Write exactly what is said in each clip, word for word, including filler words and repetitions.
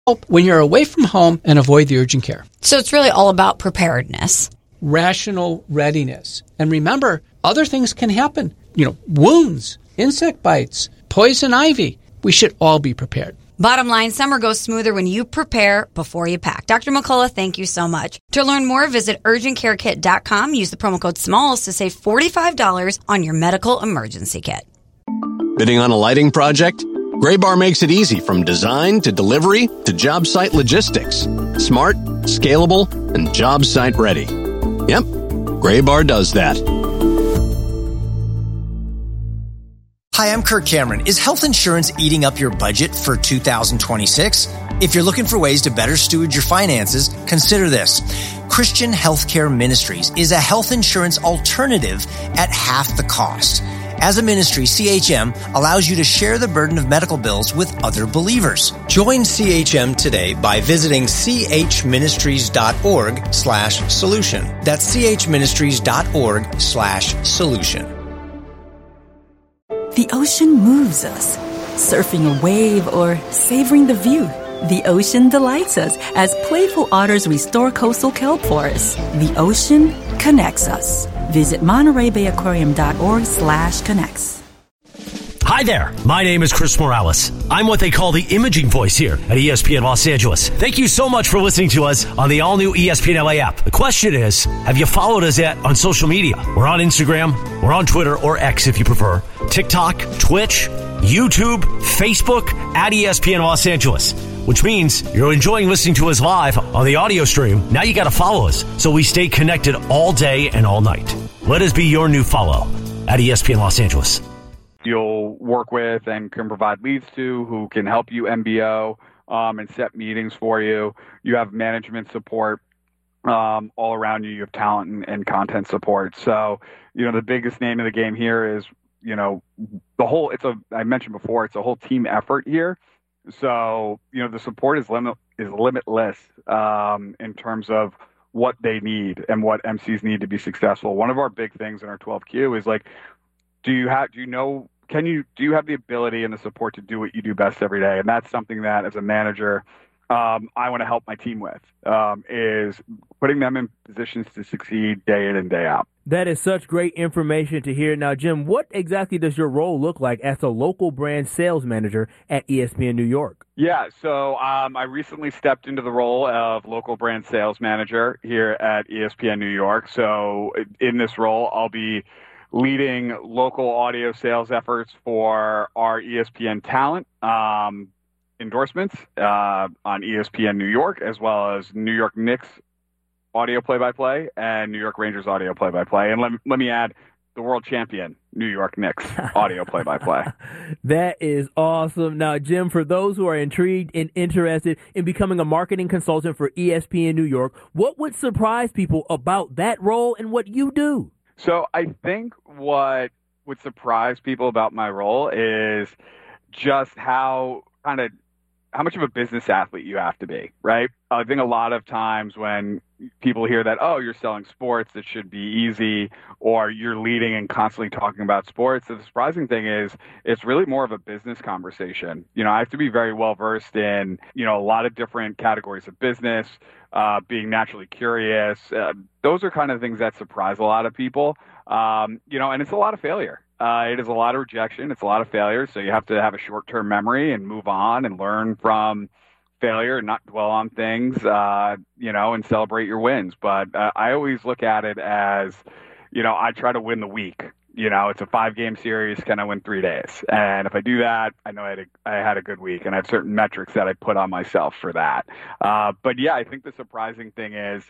when you're away from home and avoid the urgent care. So it's really all about preparedness. Rational readiness. And remember, other things can happen. You know, wounds, insect bites, poison ivy. We should all be prepared. Bottom line, summer goes smoother when you prepare before you pack. Doctor McCullough, thank you so much. To learn more, visit urgent care kit dot com. Use the promo code SMALLS to save forty-five dollars on your medical emergency kit. Bidding on a lighting project? Graybar makes it easy from design to delivery to job site logistics. Smart, scalable, and job site ready. Yep, Graybar does that. Hi, I'm Kirk Cameron. Is health insurance eating up your budget for two thousand twenty-six? If you're looking for ways to better steward your finances, consider this. Christian Healthcare Ministries is a health insurance alternative at half the cost. As a ministry, C H M allows you to share the burden of medical bills with other believers. Join C H M today by visiting chministries.org slash solution. That's chministries.org slash solution. The ocean moves us, surfing a wave or savoring the view. The ocean delights us as playful otters restore coastal kelp forests. The ocean connects us. Visit Monterey Bay Aquarium dot org slash connects. Hi there, my name is Chris Morales. I'm what they call the imaging voice here at E S P N Los Angeles. Thank you so much for listening to us on the all-new E S P N L A app. The question is, have you followed us yet on social media? We're on Instagram, we're on Twitter, or X if you prefer, TikTok, Twitch, YouTube, Facebook, at E S P N Los Angeles. Which means you're enjoying listening to us live on the audio stream. Now you got to follow us so we stay connected all day and all night. Let us be your new follow at E S P N Los Angeles. You'll work with and can provide leads to who can help you M B O um, and set meetings for you. You have management support um, all around you. You have talent and, and content support. So, you know, the biggest name of the game here is, you know, the whole, it's a, I mentioned before, it's a whole team effort here. So, you know, the support is limit is limitless um, in terms of what they need and what M Cs need to be successful. One of our big things in our twelve Q is like, do you have, do you know, can you, do you have the ability and the support to do what you do best every day? And that's something that as a manager, um, I want to help my team with, um, is putting them in positions to succeed day in and day out. That is such great information to hear. Now, Jim, what exactly does your role look like as a local brand sales manager at E S P N New York? Yeah, so um, I recently stepped into the role of local brand sales manager here at E S P N New York. So in this role, I'll be leading local audio sales efforts for our E S P N talent um, endorsements uh, on E S P N New York, as well as New York Knicks audio play-by-play and New York Rangers audio play-by-play. And let, let me add the world champion New York Knicks audio play-by-play. That is awesome. Now, Jim, for those who are intrigued and interested in becoming a marketing consultant for E S P N New York, what would surprise people about that role and what you do? So I think what would surprise people about my role is just how kind of how much of a business athlete you have to be, right? I think a lot of times when people hear that, oh, you're selling sports, it should be easy, or you're leading and constantly talking about sports. The surprising thing is it's really more of a business conversation. You know, I have to be very well versed in, you know, a lot of different categories of business, uh, being naturally curious. Uh, those are kind of things that surprise a lot of people, um, you know, and it's a lot of failure. Uh, it is a lot of rejection. It's a lot of failure. So you have to have a short-term memory and move on and learn from failure and not dwell on things, uh, you know, and celebrate your wins. But uh, I always look at it as, you know, I try to win the week. You know, it's a five-game series. Can I win three days? And if I do that, I know I had a, I had a good week. And I have certain metrics that I put on myself for that. Uh, but, yeah, I think the surprising thing is,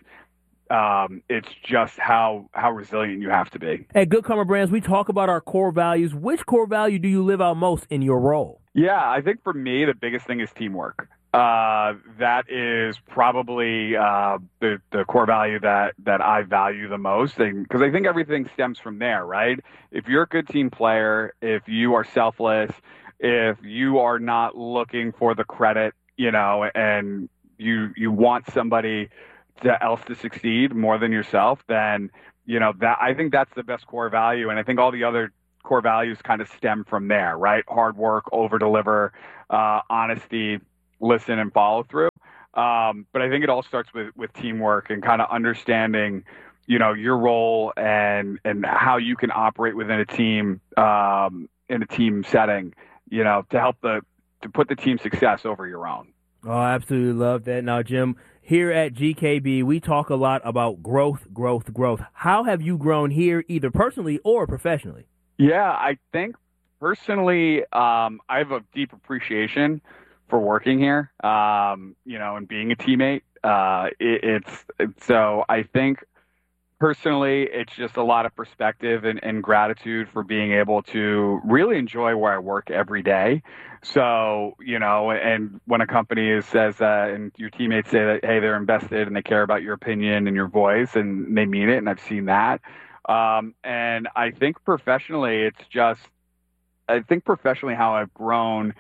Um, it's just how how resilient you have to be. At Good Karma Brands, we talk about our core values. Which core value do you live out most in your role? Yeah, I think for me, the biggest thing is teamwork. Uh, that is probably uh, the, the core value that, that I value the most. Because I think everything stems from there, right? If you're a good team player, if you are selfless, if you are not looking for the credit, you know, and you you want somebody to else to succeed more than yourself, then, you know, that I think that's the best core value. And I think all the other core values kind of stem from there, right? Hard work, over deliver, uh, honesty, listen and follow through. Um, but I think it all starts with, with teamwork and kind of understanding, you know, your role and, and how you can operate within a team, um, in a team setting, you know, to help the, to put the team success over your own. Oh, I absolutely love that. Now, Jim, here at G K B, we talk a lot about growth, growth, growth. How have you grown here, either personally or professionally? Yeah, I think personally, um, I have a deep appreciation for working here, um, you know, and being a teammate. Uh, it, it's, it's so I think personally, it's just a lot of perspective and, and gratitude for being able to really enjoy where I work every day. So, you know, and when a company is, says that and your teammates say that, hey, they're invested and they care about your opinion and your voice and they mean it, and I've seen that. Um, and I think professionally, it's just, I think professionally how I've grown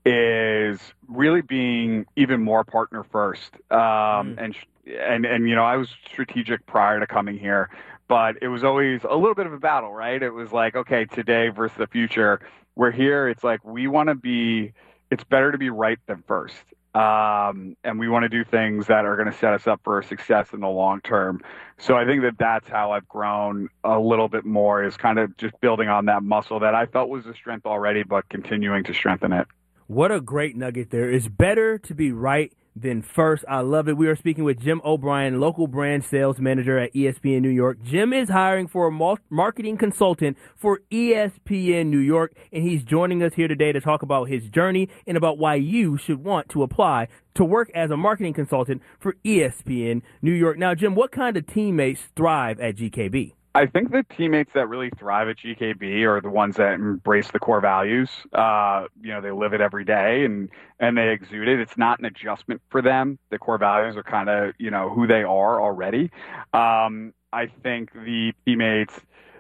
is really being even more partner first. Um, mm. and, and, and, you know, I was strategic prior to coming here, but it was always a little bit of a battle, right? It was like, okay, today versus the future. We're here. It's like, we want to be, it's better to be right than first. Um, and we want to do things that are going to set us up for success in the long term. So I think that that's how I've grown a little bit more, is kind of just building on that muscle that I felt was a strength already, but continuing to strengthen it. What a great nugget there. It's better to be right than first. I love it. We are speaking with Jim O'Brien, local brand sales manager at E S P N New York. Jim is hiring for a marketing consultant for E S P N New York, and he's joining us here today to talk about his journey and about why you should want to apply to work as a marketing consultant for E S P N New York. Now, Jim, what kind of teammates thrive at G K B? I think the teammates that really thrive at G K B are the ones that embrace the core values. Uh, you know, they live it every day and, and they exude it. It's not an adjustment for them. The core values are kind of, you know, who they are already. Um, I think the teammates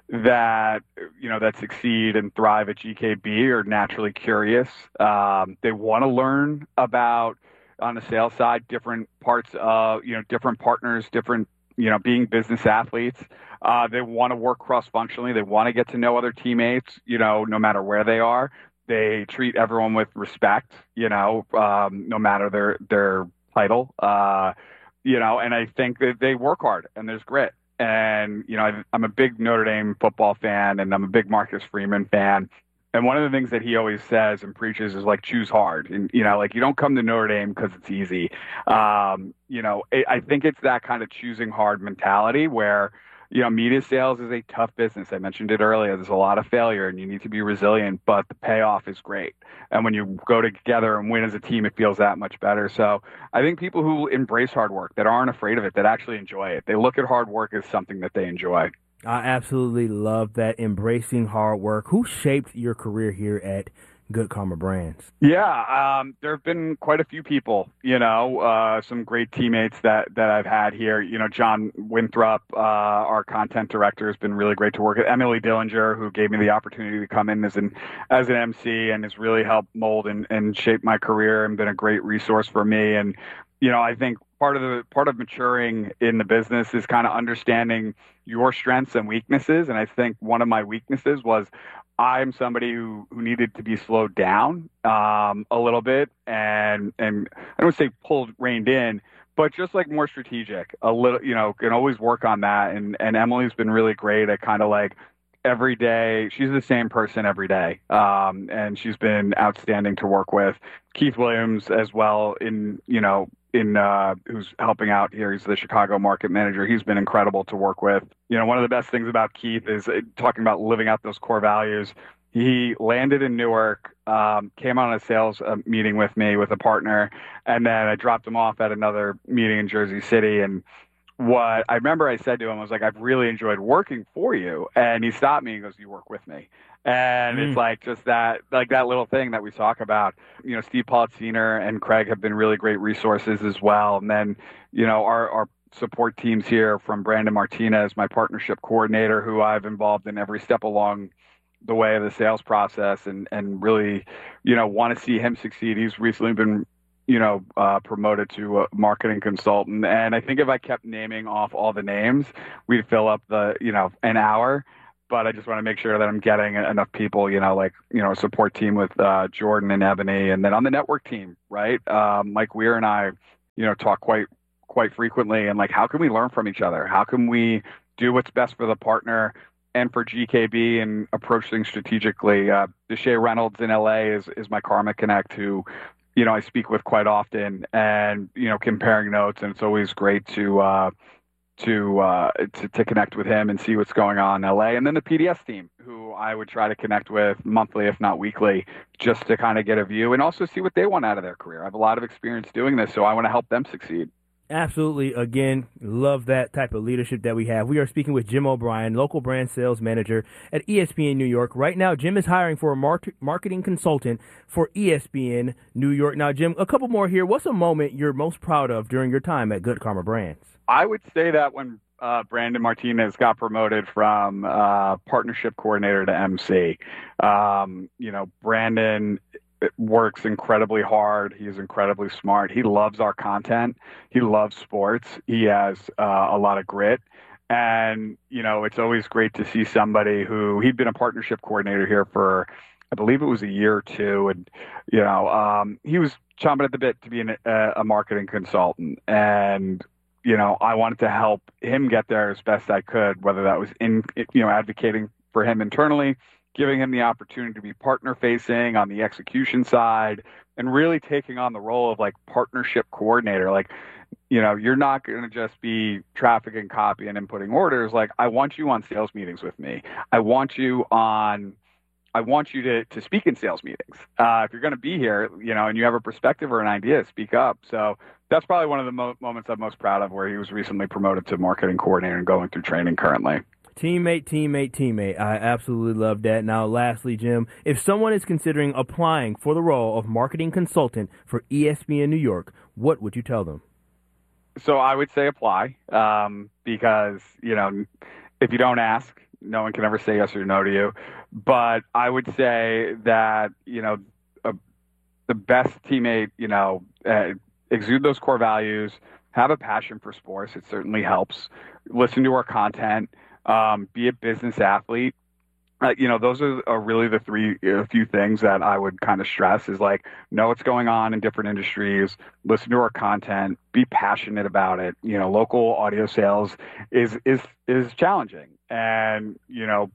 that, you know, that succeed and thrive at G K B are naturally curious. Um, they want to learn about, on the sales side, different parts of, you know, different partners, different, you know, being business athletes. Uh, they want to work cross-functionally. They want to get to know other teammates, you know, no matter where they are. They treat everyone with respect, you know, um, no matter their their title, uh, you know, and I think that they work hard and there's grit. And, you know, I, I'm a big Notre Dame football fan and I'm a big Marcus Freeman fan. And one of the things that he always says and preaches is like, choose hard. And, you know, like you don't come to Notre Dame because it's easy. Um, you know, it, I think it's that kind of choosing hard mentality where, you know, media sales is a tough business. I mentioned it earlier. There's a lot of failure and you need to be resilient, but the payoff is great. And when you go together and win as a team, it feels that much better. So I think people who embrace hard work, that aren't afraid of it, that actually enjoy it, they look at hard work as something that they enjoy. I absolutely love that, embracing hard work. Who shaped your career here at Good Karma Brands? Yeah, um, there have been quite a few people, you know, uh, some great teammates that, that I've had here. You know, John Winthrop, uh, our content director, has been really great to work with. Emily Dillinger, who gave me the opportunity to come in as an as an M C and has really helped mold and, and shape my career and been a great resource for me. And, you know, I think part of the part of maturing in the business is kind of understanding your strengths and weaknesses. And I think one of my weaknesses was I'm somebody who, who needed to be slowed down um, a little bit and, and I don't say pulled, reined in, but just like more strategic, a little, you know, can always work on that. And, and Emily's been really great at kind of like every day. She's the same person every day. Um, and she's been outstanding to work with. Keith Williams as well in, you know, in uh, who's helping out here. He's the Chicago market manager. He's been incredible to work with. You know, one of the best things about Keith is uh, talking about living out those core values. He landed in Newark, um, came on a sales uh, meeting with me with a partner, and then I dropped him off at another meeting in Jersey City. And what I remember I said to him was like, I've really enjoyed working for you. And he stopped me and goes, you work with me. And mm. it's like just that, like that little thing that we talk about. You know, Steve Politziner and Craig have been really great resources as well. And then, you know, our, our support teams here from Brandon Martinez, my partnership coordinator, who I've involved in every step along the way of the sales process and, and really, you know, want to see him succeed. He's recently been, you know, uh, promoted to a marketing consultant. And I think if I kept naming off all the names, we'd fill up the, you know, an hour. but I just want to make sure that I'm getting enough people, you know, like, you know, a support team with uh, Jordan and Ebony. And then on the network team, right, um, Mike Weir and I, you know, talk quite, quite frequently. And like, how can we learn from each other? How can we do what's best for the partner and for G K B and approach things strategically? Uh, Deshae Reynolds in L A is, is my Karma Connect, who, you know, I speak with quite often, and, you know, comparing notes. And it's always great to, uh, to, uh, to, to connect with him and see what's going on in L A. And then the P D S team, who I would try to connect with monthly, if not weekly, just to kind of get a view and also see what they want out of their career. I have a lot of experience doing this, so I want to help them succeed. Absolutely. Again, love that type of leadership that we have. We are speaking with Jim O'Brien, local brand sales manager at E S P N New York. Right now, Jim is hiring for a mar- marketing consultant for E S P N New York. Now, Jim, a couple more here. What's a moment you're most proud of during your time at Good Karma Brands? I would say that when uh, Brandon Martinez got promoted from uh, partnership coordinator to M C, um, you know, Brandon works incredibly hard. He is incredibly smart. He loves our content. He loves sports. He has uh, a lot of grit. And, you know, it's always great to see somebody who, he'd been a partnership coordinator here for, I believe it was a year or two. And, you know, um, he was chomping at the bit to be an, a, a marketing consultant. And, you know, I wanted to help him get there as best I could, whether that was in, you know, advocating for him internally, giving him the opportunity to be partner facing on the execution side, and really taking on the role of like partnership coordinator. Like, you know, you're not going to just be traffic and copy and inputting orders. Like, I want you on sales meetings with me. I want you on, I want you to, to speak in sales meetings. Uh, if you're going to be here, you know, and you have a perspective or an idea, speak up. So that's probably one of the mo- moments I'm most proud of, where he was recently promoted to marketing coordinator and going through training currently. Teammate, teammate, teammate. I absolutely love that. Now, lastly, Jim, if someone is considering applying for the role of marketing consultant for E S P N New York, what would you tell them? So I would say apply, um, because, you know, if you don't ask, no one can ever say yes or no to you. But I would say that, you know, a, the best teammate, you know, uh, exude those core values, have a passion for sports. It certainly helps. Listen to our content. Um, be a business athlete. Uh, you know, those are, are really the three, a few things that I would kind of stress is like, know what's going on in different industries, listen to our content, be passionate about it. You know, local audio sales is, is, is challenging. And, you know,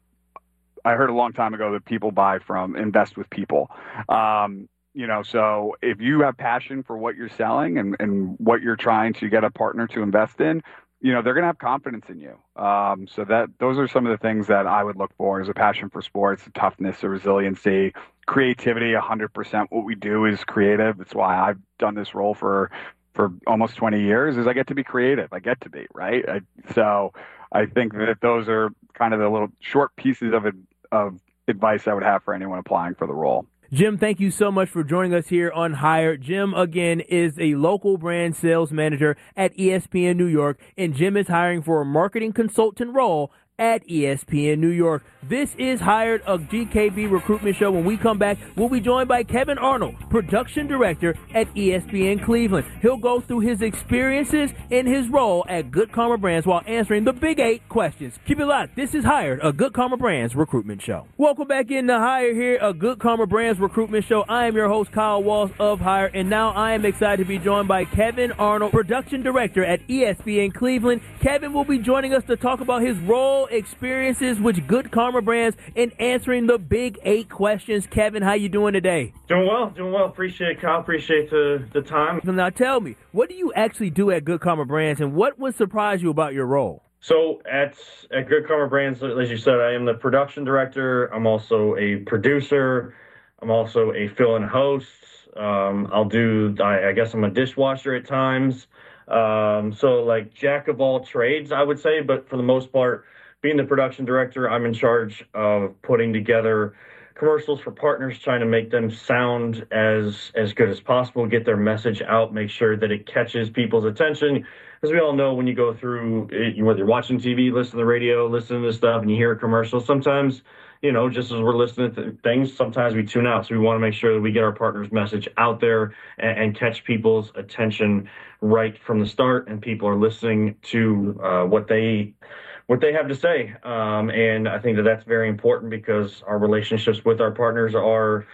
I heard a long time ago that people buy from invest with people. Um, you know, so if you have passion for what you're selling and, and what you're trying to get a partner to invest in, you know, they're going to have confidence in you. Um, so that those are some of the things that I would look for, is a passion for sports, a toughness, a resiliency, creativity. A hundred percent what we do is creative. It's why I've done this role for, for almost twenty years, is I get to be creative. I get to be, right. I, so I think that those are kind of the little short pieces of, of advice I would have for anyone applying for the role. Jim, thank you so much for joining us here on Hired. Jim, again, is a local brand sales manager at E S P N New York, and Jim is hiring for a marketing consultant role at E S P N New York. This is Hired, a G K B recruitment show. When we come back, we'll be joined by Kevin Arnold, production director at E S P N Cleveland. He'll go through his experiences in his role at Good Karma Brands while answering the big eight questions. Keep it locked. This is Hired, a Good Karma Brands recruitment show. Welcome back in to Hired here, a Good Karma Brands recruitment show. I am your host, Kyle Walsh of Hired, and now I am excited to be joined by Kevin Arnold, production director at E S P N Cleveland. Kevin will be joining us to talk about his role, experiences with Good Karma Brands, and answering the big eight questions. Kevin, how you doing today? Doing well, doing well. Appreciate it, Kyle. Appreciate the, the time. Now tell me, what do you actually do at Good Karma Brands, and what would surprise you about your role? So at at Good Karma Brands, as you said, I am the production director. I'm also a producer. I'm also a fill-in host. Um, I'll do, I, I guess I'm a dishwasher at times. Um, so like jack of all trades, I would say, but for the most part, being the production director, I'm in charge of putting together commercials for partners, trying to make them sound as as good as possible, get their message out, make sure that it catches people's attention. As we all know, when you go through, it, whether you're watching T V, listen to the radio, listen to stuff, and you hear a commercial, sometimes, you know, just as we're listening to things, sometimes we tune out. So we want to make sure that we get our partner's message out there and, and catch people's attention right from the start, and people are listening to uh, what they what they have to say. Um, and I think that that's very important because our relationships with our partners are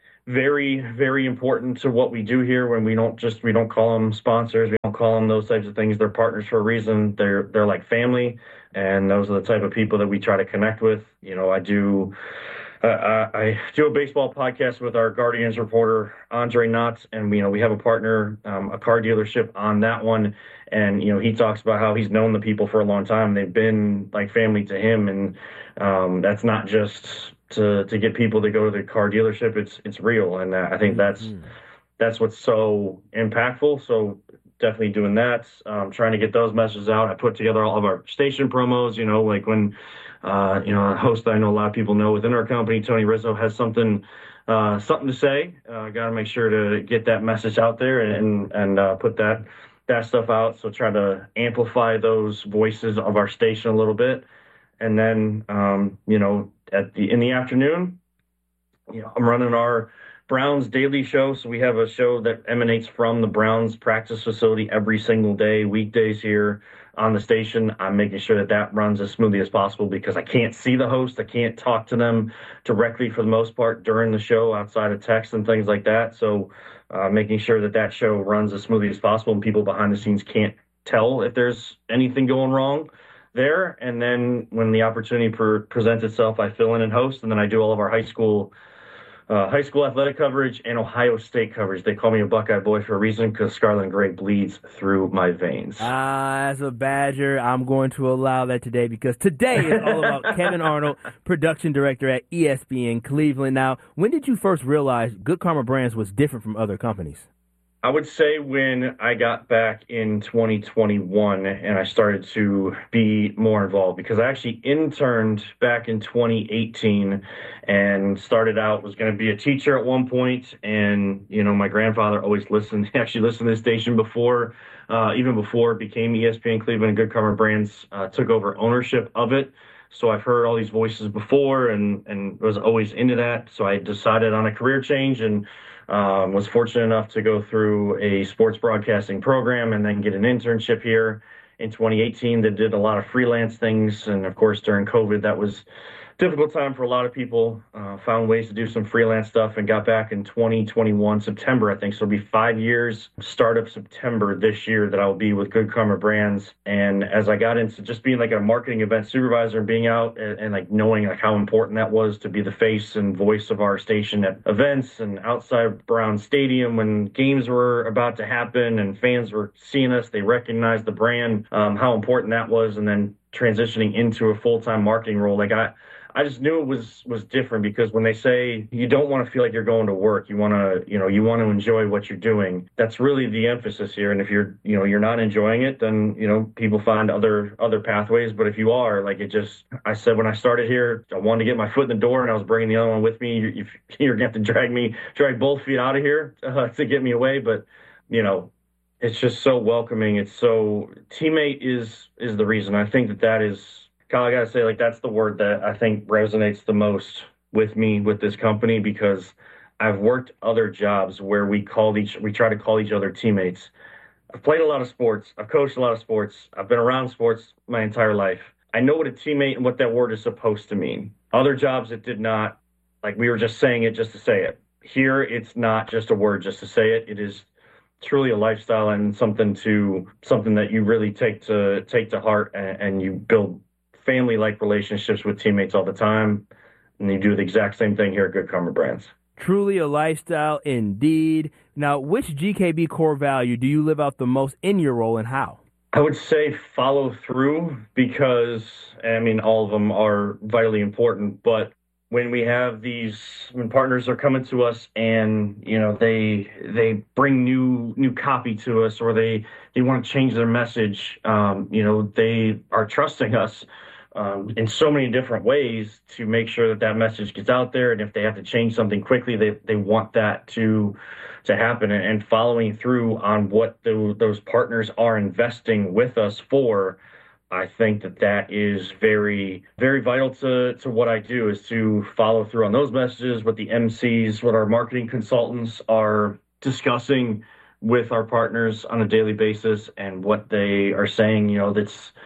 very, very important to what we do here. When we don't just, we don't call them sponsors. We don't call them those types of things. They're partners for a reason. They're, they're like family. And those are the type of people that we try to connect with. You know, I do, uh, I, I do a baseball podcast with our Guardians reporter, Andre Knotts. And, you know, we have a partner, um, a car dealership on that one. And, you know, he talks about how he's known the people for a long time. They've been like family to him. And um, that's not just to to get people to go to the car dealership. It's it's real. And uh, I think that's mm-hmm. that's what's so impactful. So definitely doing that, um, trying to get those messages out. I put together all of our station promos, you know, like when, uh, you know, a host that I know a lot of people know within our company, Tony Rizzo, has something uh, something to say. Uh, got to make sure to get that message out there and, and uh, put that that stuff out. So try to amplify those voices of our station a little bit. And then, um, you know, at the in the afternoon, you know, I'm running our Browns daily show. So we have a show that emanates from the Browns practice facility every single day, weekdays here on the station. I'm making sure that that runs as smoothly as possible because I can't see the host. I can't talk to them directly for the most part during the show outside of text and things like that. So uh, making sure that that show runs as smoothly as possible and people behind the scenes can't tell if there's anything going wrong there. And then when the opportunity per- presents itself, I fill in and host, and then I do all of our high school Uh, high school athletic coverage and Ohio State coverage. They call me a Buckeye boy for a reason because Scarlet and Gray bleeds through my veins. Ah, as a Badger, I'm going to allow that today because today is all about Kevin Arnold, production director at E S P N Cleveland. Now, when did you first realize Good Karma Brands was different from other companies? I would say when I got back in twenty twenty-one and I started to be more involved because I actually interned back in twenty eighteen and started out, was going to be a teacher at one point. And, you know, my grandfather always listened, he actually listened to the station before, uh, even before it became E S P N Cleveland and Good Karma Brands uh, took over ownership of it. So I've heard all these voices before and, and was always into that. So I decided on a career change and Um, was fortunate enough to go through a sports broadcasting program and then get an internship here in twenty eighteen that did a lot of freelance things. And of course, during COVID, that was a difficult time for a lot of people. Uh, found ways to do some freelance stuff and got back in twenty twenty-one, September, I think. So it'll be five years, start of September this year that I'll be with Good Karma Brands. And as I got into just being like a marketing event supervisor and being out and, and like knowing like how important that was to be the face and voice of our station at events and outside Brown Stadium when games were about to happen and fans were seeing us, they recognized the brand, um, how important that was. And then transitioning into a full-time marketing role, like I, I just knew it was was different because when they say you don't want to feel like you're going to work, you want to, you know, you want to enjoy what you're doing. That's really the emphasis here. And if you're, you know, you're not enjoying it, then, you know, people find other other pathways. But if you are, like it just, I said when I started here, I wanted to get my foot in the door and I was bringing the other one with me. You, you, you're going to have to drag me, drag both feet out of here uh, to get me away. But, you know, it's just so welcoming. It's so, teammate is is the reason. I think that that is, Kyle, I got to say, like, that's the word that I think resonates the most with me with this company because I've worked other jobs where we called each, we try to call each other teammates. I've played a lot of sports. I've coached a lot of sports. I've been around sports my entire life. I know what a teammate and what that word is supposed to mean. Other jobs, it did not, like, we were just saying it just to say it. Here, it's not just a word just to say it. It is truly a lifestyle and something to, something that you really take to, take to heart and, and you build family-like relationships with teammates all the time, and you do the exact same thing here at Good Karma Brands. Truly a lifestyle indeed. Now, which G K B core value do you live out the most in your role and how? I would say follow through because, I mean, all of them are vitally important, but when we have these, when partners are coming to us and, you know, they they bring new new copy to us or they, they want to change their message, um, you know, they are trusting us Um, in so many different ways to make sure that that message gets out there. And if they have to change something quickly, they, they want that to to happen. And, and following through on what the, those partners are investing with us for, I think that that is very, very vital to, to what I do is to follow through on those messages, what the M Cs, what our marketing consultants are discussing with our partners on a daily basis and what they are saying, you know, that's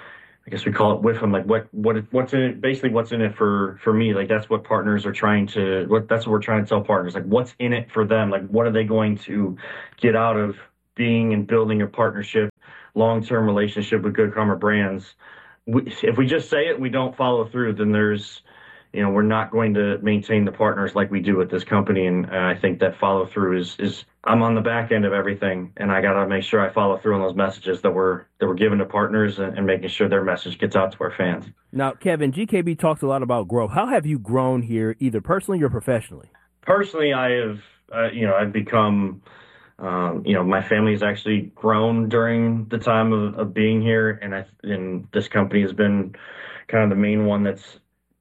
I guess we call it with them, like what, what, what's in it, basically what's in it for, for me. Like that's what partners are trying to, what that's what we're trying to tell partners, like what's in it for them? Like what are they going to get out of being and building a partnership, long-term relationship with Good Karma Brands? We, if we just say it, we don't follow through, then there's, you know, we're not going to maintain the partners like we do with this company. And uh, I think that follow through is, is I'm on the back end of everything, and I got to make sure I follow through on those messages that we're, that we're giving to partners and, and making sure their message gets out to our fans. Now, Kevin, G K B talks a lot about growth. How have you grown here, either personally or professionally? Personally, I have, uh, you know, I've become, um, you know, my family has actually grown during the time of, of being here. And I, and this company has been kind of the main one that's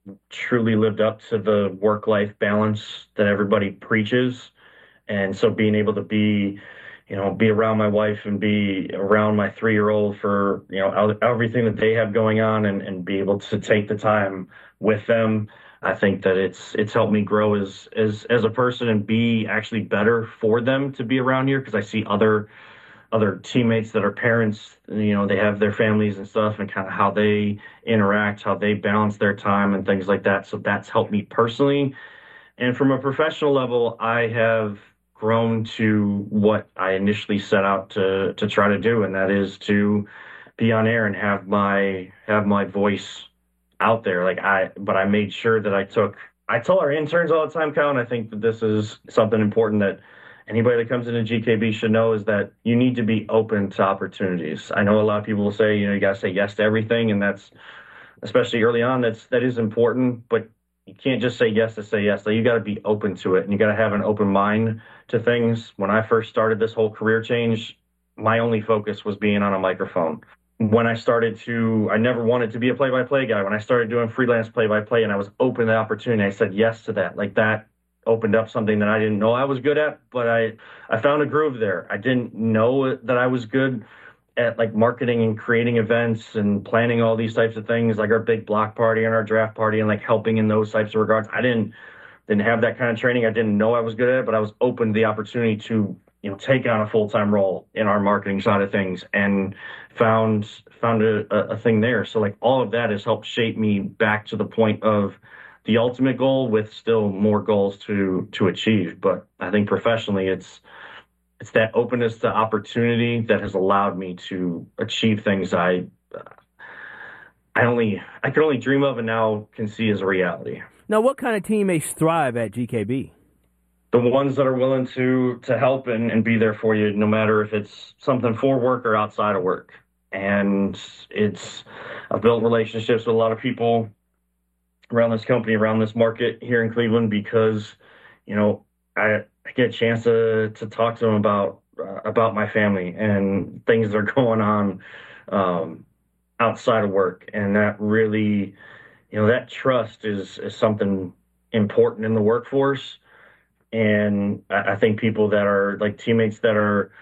truly lived up to the work-life balance that everybody preaches. And so being able to be, you know, be around my wife and be around my three-year-old for, you know, everything that they have going on, and, and be able to take the time with them, I think that it's it's helped me grow as as as a person and be actually better for them to be around here, because I see other other teammates that are parents, you know, they have their families and stuff, and kind of how they interact, how they balance their time and things like that. So that's helped me personally. And from a professional level, I have grown to what I initially set out to to try to do, and that is to be on air and have my have my voice out there. Like I, but I made sure that I took, I tell our interns all the time, Kyle, and I think that this is something important that anybody that comes into G K B should know, is that you need to be open to opportunities. I know a lot of people will say, you know, you got to say yes to everything. And that's, especially early on, that's, that is important, but you can't just say yes to say yes. Like you got to be open to it, and you got to have an open mind to things. When I first started this whole career change, my only focus was being on a microphone. When I started to, I never wanted to be a play-by-play guy. When I started doing freelance play-by-play and I was open to the opportunity, I said yes to that. Like that opened up something that I didn't know I was good at, but I, I found a groove there. I didn't know that I was good at like marketing and creating events and planning all these types of things, like our big block party and our draft party, and like helping in those types of regards. I didn't, didn't have that kind of training. I didn't know I was good at it, but I was open to the opportunity to, you know, take on a full-time role in our marketing side of things, and found, found a, a thing there. So like all of that has helped shape me back to the point of the ultimate goal, with still more goals to, to achieve. But I think professionally, it's, it's that openness to opportunity that has allowed me to achieve things I, I only, I could only dream of and now can see as a reality. Now, what kind of teammates thrive at G K B? The ones that are willing to to help and, and be there for you, no matter if it's something for work or outside of work. And it's, I've built relationships with a lot of people around this company, around this market here in Cleveland, because, you know, I, I get a chance to to talk to them about uh, about my family and things that are going on um, outside of work. And that really, you know, that trust is is something important in the workforce. And I think people that are like teammates that are,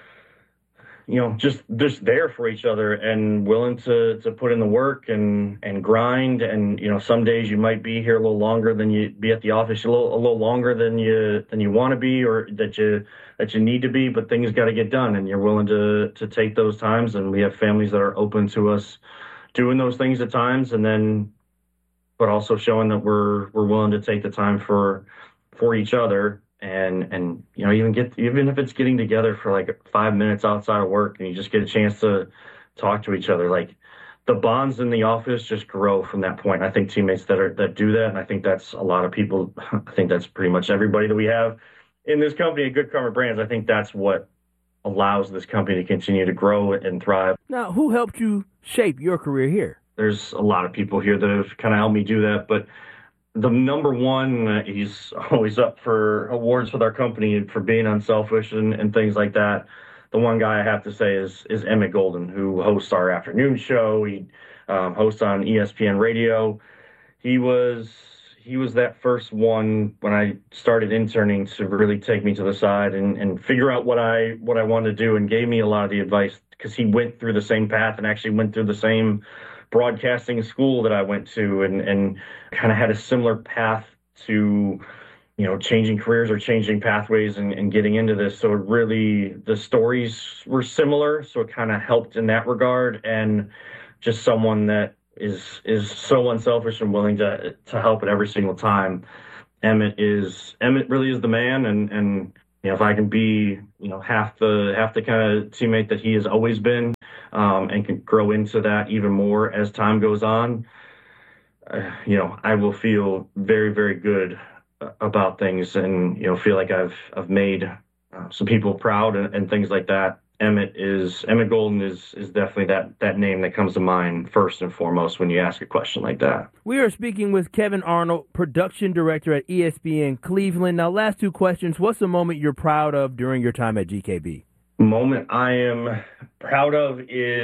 you know, just just there for each other and willing to to put in the work and and grind. And, you know, some days you might be here a little longer than you be at the office, a little a little longer than you than you want to be, or that you that you need to be, but things got to get done, and you're willing to to take those times. And we have families that are open to us doing those things at times, and then but also showing that we're we're willing to take the time for for each other, and and you know, even get even if it's getting together for like five minutes outside of work, and you just get a chance to talk to each other. Like the bonds in the office just grow from that point. I think teammates that are that do that, and I think that's a lot of people. I think that's pretty much everybody that we have in this company at Good Karma Brands. I think that's what allows this company to continue to grow and thrive. Now, who helped you shape your career here? There's a lot of people here that have kind of helped me do that, but the number one, uh, he's always up for awards with our company for being unselfish and, and things like that. The one guy I have to say is is Emmett Golden, who hosts our afternoon show. He um, hosts on E S P N Radio. He was he was that first one when I started interning to really take me to the side and, and figure out what I what I wanted to do, and gave me a lot of the advice, because he went through the same path and actually went through the same broadcasting school that I went to, and, and kind of had a similar path to, you know, changing careers or changing pathways and, and getting into this. So it really, the stories were similar. So it kind of helped in that regard. And just someone that is is so unselfish and willing to to help at every single time. Emmett is Emmett really is the man, and and you know, if I can be, you know, half the half the kind of teammate that he has always been, um, and can grow into that even more as time goes on, uh, you know, I will feel very, very good about things, and you know, feel like I've I've made uh, some people proud and, and things like that. Emmett is Emmett Golden is is definitely that that name that comes to mind first and foremost when you ask a question like that. We are speaking with Kevin Arnold, production director at E S P N Cleveland. Now, last two questions. What's the moment you're proud of during your time at G K B? Moment I am proud of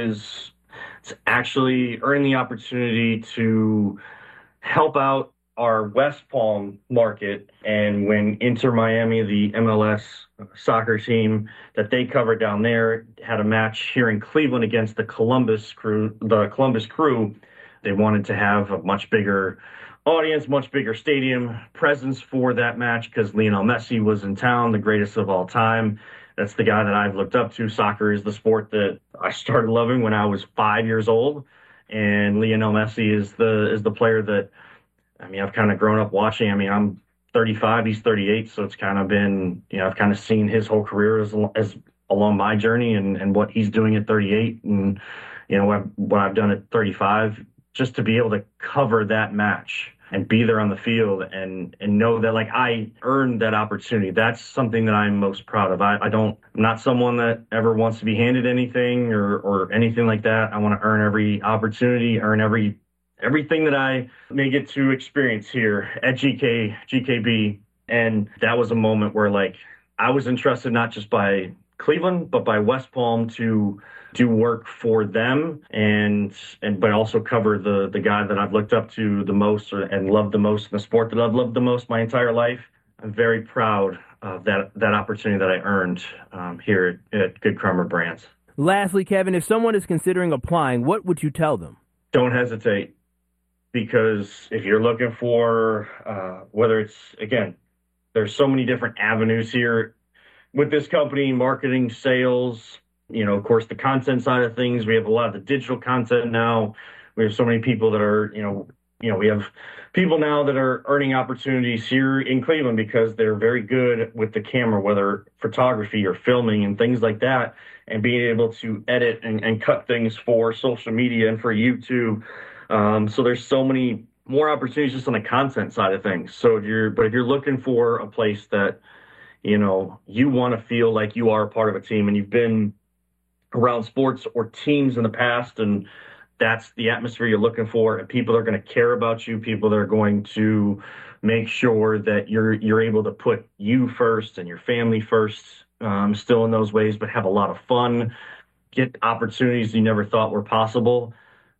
is it's actually earning the opportunity to help out our West Palm market, and when Inter Miami, the M L S soccer team that they covered down there, had a match here in Cleveland against the Columbus Crew, the Columbus Crew, they wanted to have a much bigger audience, much bigger stadium presence for that match because Lionel Messi was in town, the greatest of all time. That's the guy that I've looked up to. Soccer is the sport that I started loving when I was five years old, and Lionel Messi is the is the player that, I mean, I've kind of grown up watching. I mean, I'm thirty-five, he's thirty-eight, so it's kind of been, you know, I've kind of seen his whole career as, as along my journey, and, and what he's doing at thirty-eight, and, you know, what, what I've done at thirty-five, just to be able to cover that match and be there on the field and, and know that, like, I earned that opportunity. That's something that I'm most proud of. I, I don't, I'm not someone that ever wants to be handed anything or, or anything like that. I want to earn every opportunity, earn every everything that I may get to experience here at G K, G K B. And that was a moment where, like, I was entrusted not just by Cleveland, but by West Palm to do work for them, and and but also cover the the guy that I've looked up to the most or, and loved the most in the sport that I've loved the most my entire life. I'm very proud of that, that opportunity that I earned um, here at, at Good Karma Brands. Lastly, Kevin, if someone is considering applying, what would you tell them? Don't hesitate. Because if you're looking for, uh, whether it's, again, there's so many different avenues here with this company, marketing, sales, you know, of course, the content side of things. We have a lot of the digital content now. We have so many people that are, you know, you know, we have people now that are earning opportunities here in Cleveland because they're very good with the camera, whether photography or filming and things like that, and being able to edit and, and cut things for social media and for YouTube. Um, so there's so many more opportunities just on the content side of things. So if you're, but if you're looking for a place that, you know, you want to feel like you are a part of a team and you've been around sports or teams in the past, and that's the atmosphere you're looking for, and people are going to care about you, people that are going to make sure that you're, you're able to put you first and your family first, um, still in those ways, but have a lot of fun, get opportunities you never thought were possible.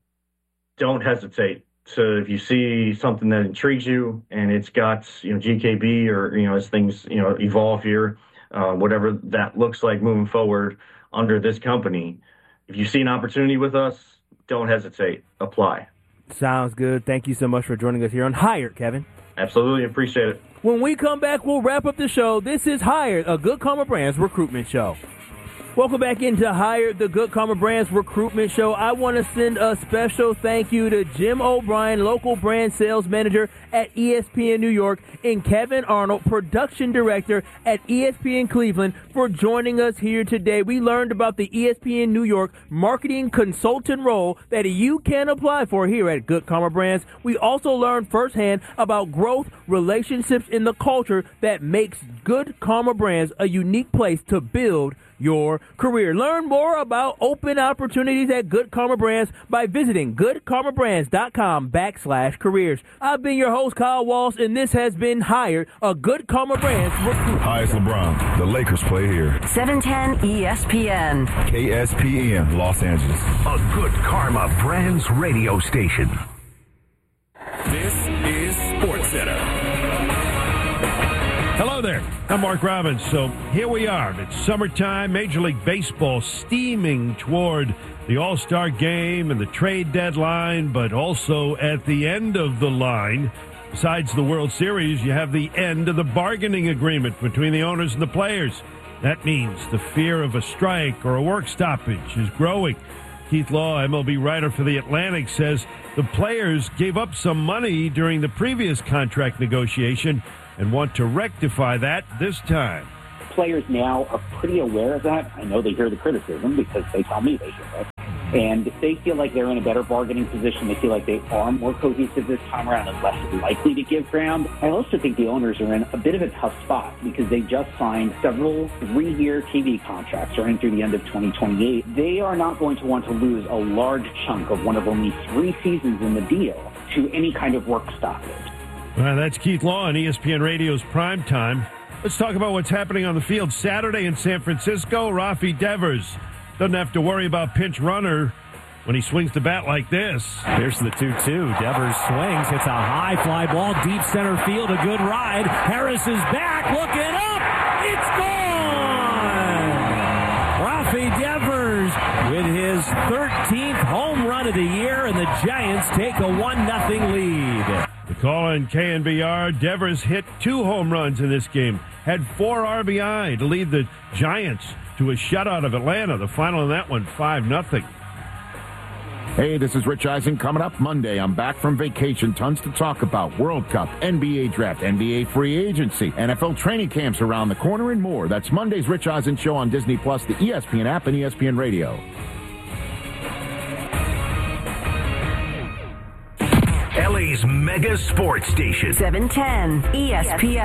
Don't hesitate to, if you see something that intrigues you and it's got, you know, G K B or, you know, as things, you know, evolve here, uh, whatever that looks like moving forward under this company, if you see an opportunity with us, don't hesitate. Apply. Sounds good. Thank you so much for joining us here on Hired, Kevin. Absolutely. Appreciate it. When we come back, we'll wrap up the show. This is Hired, a Good Karma Brands recruitment show. Welcome back into Hired, the Good Karma Brands recruitment show. I want to send a special thank you to Jim O'Brien, local brand sales manager at E S P N New York, and Kevin Arnold, production director at E S P N Cleveland, for joining us here today. We learned about the E S P N New York marketing consultant role that you can apply for here at Good Karma Brands. We also learned firsthand about growth, relationships, and the culture that makes Good Karma Brands a unique place to build your career. Learn more about open opportunities at Good Karma Brands by visiting goodkarmabrands.com backslash careers. I've been your host, Kyle Walsh, and this has been Hired, a Good Karma Brands recruitment. Hi, it's LeBron. The Lakers play here. seven ten E S P N. K S P N, Los Angeles. A Good Karma Brands radio station. This is SportsCenter. Hello there, I'm Mark Robbins. So here we are. It's summertime, Major League Baseball steaming toward the All-Star game and the trade deadline, but also at the end of the line, besides the World Series, you have the end of the bargaining agreement between the owners and the players. That means the fear of a strike or a work stoppage is growing. Keith Law, M L B writer for The Atlantic, says the players gave up some money during the previous contract negotiation and want to rectify that this time. Players now are pretty aware of that. I know they hear the criticism because they tell me they hear it. And they feel like they're in a better bargaining position. They feel like they are more cohesive this time around and less likely to give ground. I also think the owners are in a bit of a tough spot because they just signed several three-year T V contracts running through the end of twenty twenty-eight. They are not going to want to lose a large chunk of one of only three seasons in the deal to any kind of work stoppage. Well, that's Keith Law on E S P N Radio's Prime Time. Let's talk about what's happening on the field Saturday in San Francisco. Rafi Devers doesn't have to worry about pinch runner when he swings the bat like this. Here's the two two. Devers swings, hits a high fly ball, deep center field, a good ride. Harris is back, looking up, it's gone! Rafi Devers with his thirteenth home run of the year, and the Giants take a one nothing lead. The call on K N B R, Devers hit two home runs in this game, had four R B I to lead the Giants to a shutout of Atlanta. The final in that one, five nothing. Hey, this is Rich Eisen. Coming up Monday, I'm back from vacation. Tons to talk about. World Cup, N B A Draft, N B A Free Agency, N F L training camps around the corner, and more. That's Monday's Rich Eisen Show on Disney Plus, the E S P N app, and E S P N Radio. L A's mega sports station. seven ten E S P N.